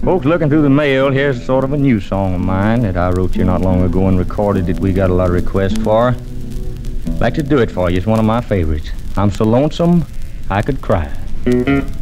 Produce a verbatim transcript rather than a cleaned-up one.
Folks, looking through the mail, here's sort of a new song of mine that I wrote you not long ago and recorded that we got a lot of requests for. I'd like to do it for you. It's one of my favorites. I'm so lonesome, I could cry.